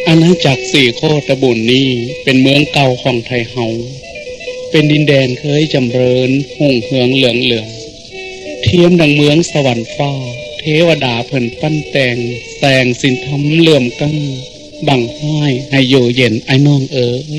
อาณาจักรสี่โคตรบุญนี้เป็นเมืองเก่าของไทยเฮาเป็นดินแดนเคยจำเริญหุ่งเหืองเหลืองเทียมดังเมืองสวรรค์ฟ้าเทวดาเพิ่นปั้นแต่งแสงสินธรรมเหลื่อมกั้งบังห้ายให้อยู่เย็นไอ้น้องเอ๋ย